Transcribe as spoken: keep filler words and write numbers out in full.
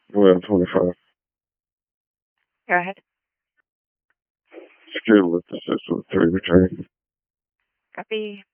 eleven twenty-five. Go ahead. Secure lift assist with three return. Copy.